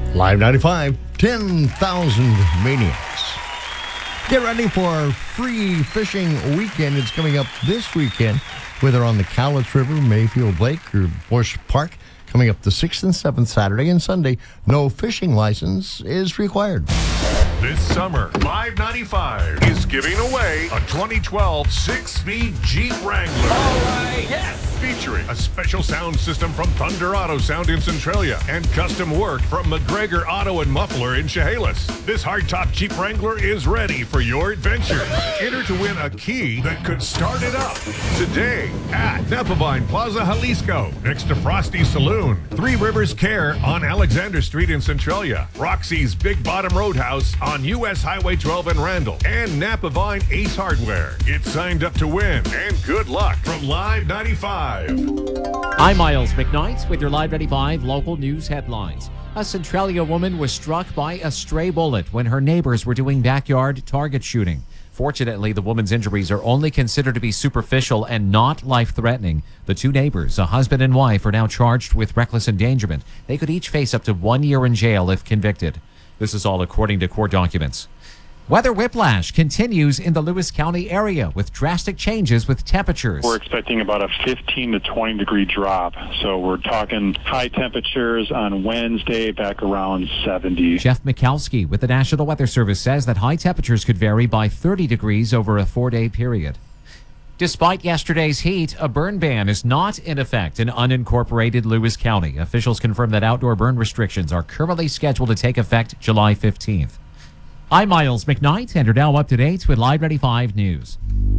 Live 95, 10,000 Maniacs. Get ready for free fishing weekend. It's coming up this weekend, whether on the Cowlitz River, Mayfield Lake, or Bush Park. Coming up the 6th and 7th, Saturday and Sunday. No fishing license is required. This summer, Live 95 is giving away a 2012 6-speed Jeep Wrangler. All right, yes! Featuring a special sound system from Thunder Auto Sound in Centralia and custom work from McGregor Auto and Muffler in Chehalis. This hardtop Jeep Wrangler is ready for your adventure. Enter to win a key that could start it up today at Nepavine Plaza Jalisco, next to Frosty Saloon, Three Rivers Care on Alexander Street in Centralia, Roxy's Big Bottom Roadhouse on U.S. Highway 12 in Randall, and Napavine Ace Hardware. Get signed up to win, and good luck from Live 95. I'm Miles McKnight with your Live 95 local news headlines. A Centralia woman was struck by a stray bullet when her neighbors were doing backyard target shooting. Fortunately, the woman's injuries are only considered to be superficial and not life-threatening. The two neighbors, a husband and wife, are now charged with reckless endangerment. They could each face up to 1 year in jail if convicted. This is all according to court documents. Weather whiplash continues in the Lewis County area with drastic changes with temperatures. We're expecting about a 15 to 20 degree drop. So we're talking high temperatures on Wednesday back around 70. Jeff Mikowski with the National Weather Service says that high temperatures could vary by 30 degrees over a 4-day period. Despite yesterday's heat, a burn ban is not in effect in unincorporated Lewis County. Officials confirm that outdoor burn restrictions are currently scheduled to take effect July 15th. I'm Miles McKnight, and you're now up to date with Live 95 News.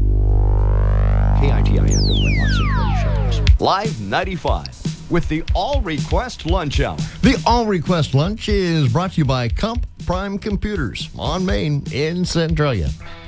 Live 95 with the All Request Lunch Hour. The All Request Lunch is brought to you by Comp Prime Computers on Main in Centralia.